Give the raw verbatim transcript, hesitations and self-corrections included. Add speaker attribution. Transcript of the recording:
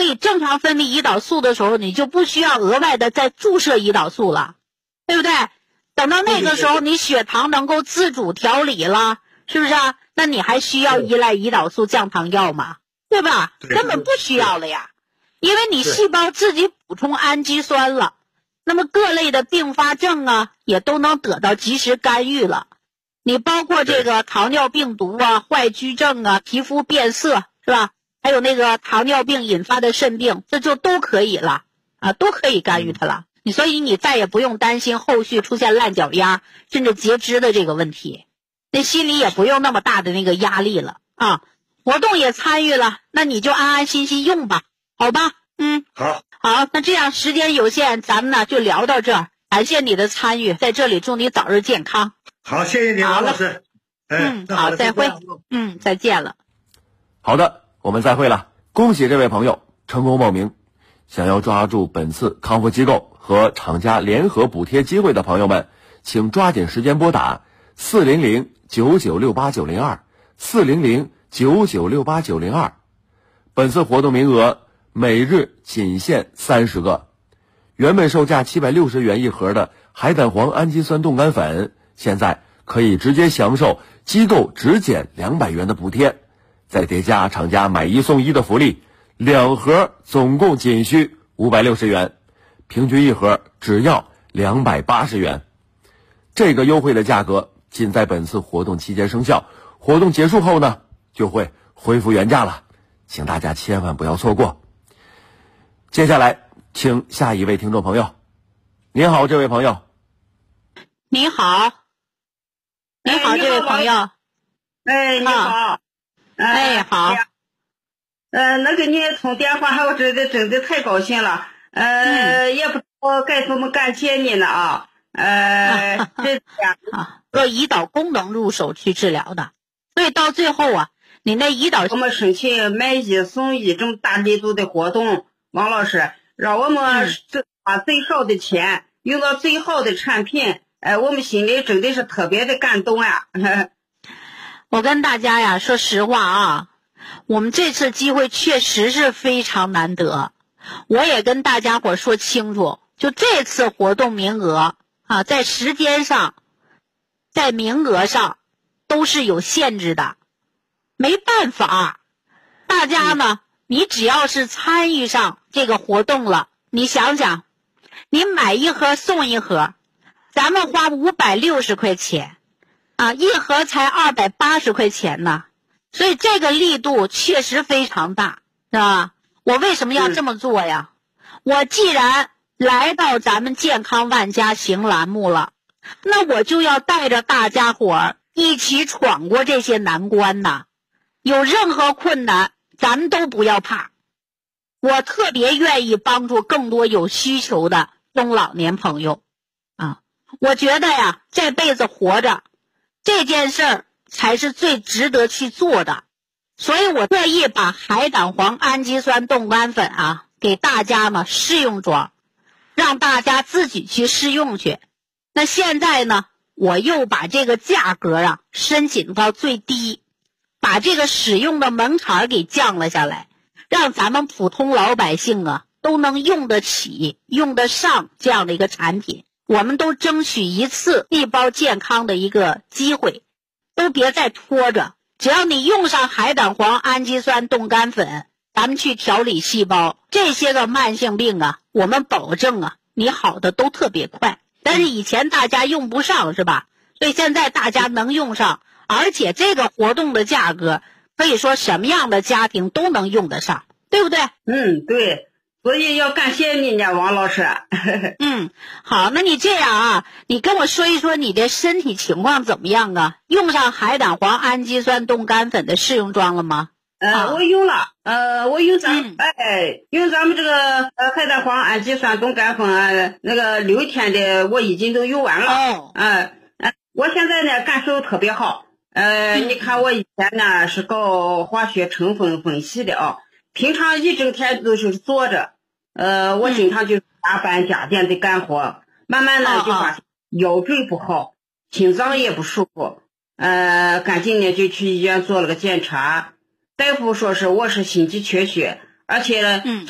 Speaker 1: 可以正常分泌胰岛素的时候，你就不需要额外的再注射胰岛素了，对不对？等到那个时候你血糖能够自主调理了，是不是啊？那你还需要依赖胰岛素降糖药吗？对吧？根本不需要了呀，因为你细胞自己补充氨基酸了，那么各类的并发症啊也都能得到及时干预了。你包括这个糖尿病毒啊、坏疽症啊、皮肤变色，是吧？还有那个糖尿病引发的肾病，这就都可以了啊，都可以干预它了。你所以你再也不用担心后续出现烂脚丫甚至截肢的这个问题，那心里也不用那么大的那个压力了啊。活动也参与了，那你就安安心心用吧，好吧？嗯，
Speaker 2: 好，
Speaker 1: 好，那这样时间有限，咱们呢就聊到这儿。感谢你的参与，在这里祝你早日健康。
Speaker 2: 好，谢谢你，王老师。
Speaker 1: 嗯，好，再会。嗯，再见了。
Speaker 3: 好的，我们再会了。恭喜这位朋友成功报名。想要抓住本次康复机构和厂家联合补贴机会的朋友们，请抓紧时间拨打四零零九九六八九零二四零零九九六八九零二。本次活动名额每日仅限三十个。原本售价七百六十元一盒的海胆黄氨基酸冻干粉，现在可以直接享受机构直减两百元的补贴，再叠加厂家买一送一的福利，两盒总共仅需五百六十元，平均一盒只要两百八十元。这个优惠的价格仅在本次活动期间生效，活动结束后呢就会恢复原价了，请大家千万不要错过。接下来请下一位听众朋友。您好，这位朋友。
Speaker 1: 您好。您好，这位朋友。
Speaker 4: 哎，你好。
Speaker 1: 哎，好。
Speaker 4: 呃，能给你通电话，我真的真的太高兴了。呃，也不知道该怎么感谢你呢啊。呃，这
Speaker 1: 啊，做胰岛功能入手去治疗的，所以到最后啊，你那胰岛
Speaker 4: 我们申请买一送一这么大力度的活动，王老师让我们把最少的钱用到最好的产品，哎，我们心里真的是特别的感动啊。
Speaker 1: 我跟大家呀说实话啊，我们这次机会确实是非常难得，我也跟大家伙说清楚，就这次活动名额啊，在时间上在名额上都是有限制的，没办法，大家呢你只要是参与上这个活动了，你想想，你买一盒送一盒，咱们花五百六十块钱啊，一盒才二百八十块钱呢，所以这个力度确实非常大，是吧？我为什么要这么做呀？我既然来到咱们健康万家行栏目了，那我就要带着大家伙儿一起闯过这些难关呐。有任何困难咱们都不要怕，我特别愿意帮助更多有需求的中老年朋友啊。我觉得呀，这辈子活着这件事儿才是最值得去做的，所以我特意把海胆黄氨基酸冻干粉啊给大家嘛试用装，让大家自己去试用去。那现在呢，我又把这个价格啊申请到最低，把这个使用的门槛给降了下来，让咱们普通老百姓啊都能用得起用得上这样的一个产品。我们都争取一次细胞健康的一个机会，都别再拖着，只要你用上海胆黄氨基酸冻干粉，咱们去调理细胞，这些个慢性病啊，我们保证啊你好的都特别快。但是以前大家用不上，是吧？所以现在大家能用上，而且这个活动的价格可以说什么样的家庭都能用得上，对不对？
Speaker 4: 嗯，对，所以要感谢你呢，王老师。
Speaker 1: 嗯，好，那你这样啊，你跟我说一说你的身体情况怎么样啊？用上海胆黄氨基酸冻干粉的试用装了吗？
Speaker 4: 呃，
Speaker 1: 啊、
Speaker 4: 我用了，呃，我用咱、
Speaker 1: 嗯、
Speaker 4: 哎，用咱们这个呃海胆黄氨基酸冻干粉啊，那个六天的我已经都用完了。
Speaker 1: 哦，
Speaker 4: 呃，呃我现在呢感受特别好。呃，
Speaker 1: 嗯、
Speaker 4: 你看我以前呢是搞化学成分分析的啊，平常一整天都是坐着，呃，我经常就加班加点的干活，慢慢的就发现腰椎不好，心脏也不舒服，呃，赶紧呢就去医院做了个检查。大夫说是我是心肌缺血，而且呢，
Speaker 1: 嗯